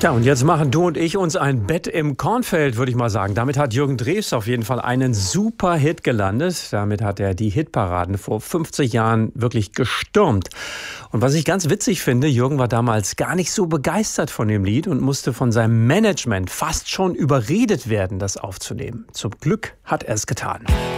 Ja, und jetzt machen du und ich uns ein Bett im Kornfeld, würde ich mal sagen. Damit hat Jürgen Drews auf jeden Fall einen super Hit gelandet. Damit hat er die Hitparaden vor 50 Jahren wirklich gestürmt. Und was ich ganz witzig finde, Jürgen war damals gar nicht so begeistert von dem Lied und musste von seinem Management fast schon überredet werden, das aufzunehmen. Zum Glück hat er es getan.